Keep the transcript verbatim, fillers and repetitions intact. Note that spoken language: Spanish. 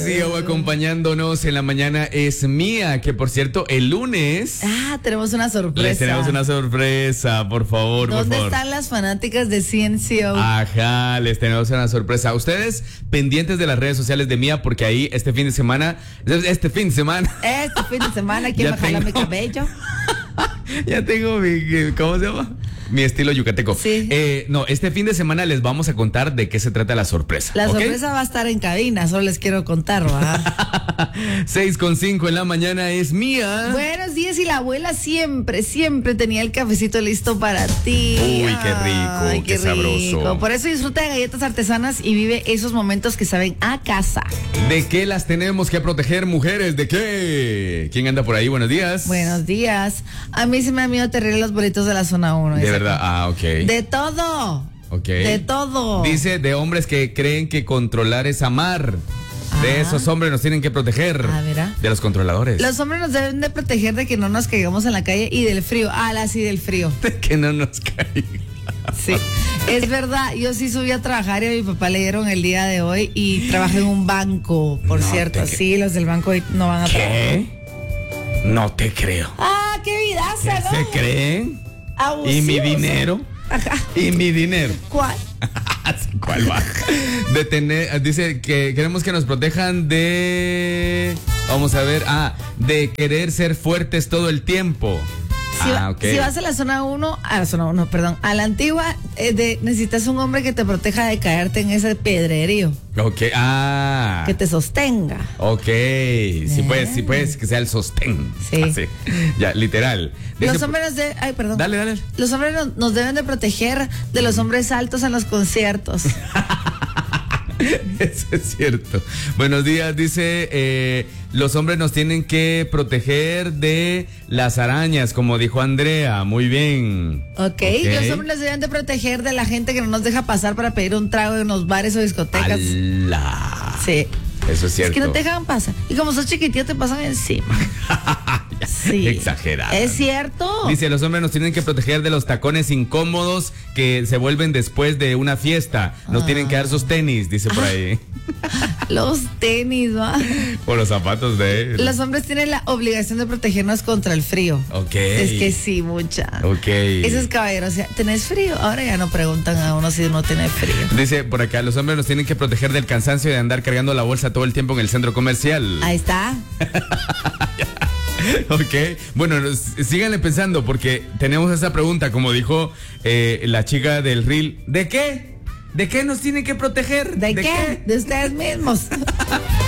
día o acompañándonos en la mañana es Mía, que por cierto, el lunes... Ah, tenemos una sorpresa. Les tenemos una sorpresa, por favor, ¿Dónde por favor. están las fanáticas de C N C O? Ajá, les tenemos una sorpresa. Ustedes pendientes de las redes sociales de Mía, porque ahí este fin de semana, este fin de semana... Este fin de semana, ¿quién Ya me jala tengo. mi cabello? Ya tengo mi, ¿cómo se llama? Mi estilo yucateco. Sí. Eh, no, este fin de semana les vamos a contar de qué se trata la sorpresa. La ¿ok? sorpresa va a estar en cabina, solo les quiero contar, ¿va? seis con cinco en la mañana es Mía. Buenos días, y la abuela siempre, siempre tenía el cafecito listo para ti. Uy, qué rico, Ay, qué sabroso. Por eso disfruta de galletas artesanas y vive esos momentos que saben a casa. ¿De qué las tenemos que proteger, mujeres? ¿De qué? ¿Quién anda por ahí? Buenos días. Buenos días. A mí se me han miedo terrible los bolitos de la zona uno. De dice verdad, acá. ah, ok. De todo. Ok. De todo. Dice de hombres que creen que controlar es amar. De Ah. esos hombres nos tienen que proteger. Ah, mira. De los controladores. Los hombres nos deben de proteger de que no nos caigamos en la calle y del frío. Ah, la sí, del frío. De que no nos caiga. Sí, es verdad. Yo sí subí a trabajar y a mi papá le dieron el día de hoy y trabajé en un banco, por No cierto. te cre- Sí, los del banco hoy no van a trabajar. ¿Qué? No te creo. Ah, qué ¿Qué vidaza, ¿no? se creen? Abusivos. ¿Y mi dinero? Ajá. ¿Y mi dinero? ¿Cuál? ¿Cuál va? De tener, dice que queremos que nos protejan de, vamos a ver, ah, de querer ser fuertes todo el tiempo. Si, ah, va- ok. si vas a la zona uno, a la zona uno, perdón, a la antigua, eh, de, necesitas un hombre que te proteja de caerte en ese pedrerío, Ok, ah. que te sostenga. Ok, sí puedes, sí puedes, que sea el sostén. Sí. Así. Ya, literal. Dice- Los hombres de, ay, perdón. Dale, dale. Los hombres nos, nos deben de proteger de los hombres altos en los conciertos. Eso es cierto. Buenos días, dice, eh, los hombres nos tienen que proteger de las arañas, como dijo Andrea. Muy bien. Ok, los hombres nos deben de proteger de la gente que no nos deja pasar para pedir un trago en los bares o discotecas. Ala. Sí. Eso es Es cierto. que no te dejan pasar. Y como sos chiquitito, te pasan encima. Sí. Exagerado. Es cierto. Dice, los hombres nos tienen que proteger de los tacones incómodos que se vuelven después de una fiesta. Nos Ah. tienen que dar sus tenis, dice por ahí. Los tenis, ¿va? O los zapatos de él. Los hombres tienen la obligación de protegernos contra el frío. Ok. Es que sí, mucha. Ok. Eso es caballero. O sea, ¿tenés frío? Ahora ya no preguntan a uno si uno tiene frío. Dice por acá, los hombres nos tienen que proteger del cansancio de andar cargando la bolsa todo el tiempo en el centro comercial. Ahí está. Ok, bueno, nos- síganle pensando porque tenemos esa pregunta, como dijo eh, la chica del reel. ¿De qué? ¿De qué nos tienen que proteger? ¿De, qué? De ustedes mismos.